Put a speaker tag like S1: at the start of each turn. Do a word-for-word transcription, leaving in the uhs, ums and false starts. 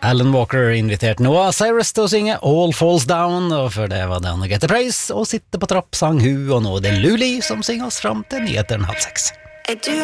S1: Alan Walker inviterte Noah Cyrus til å synge All Falls Down, og før det var det Anne-Grete Preus og Sitte på trapp sang hun, og nå er det Luli som synger oss fram til nyheteren halv seks.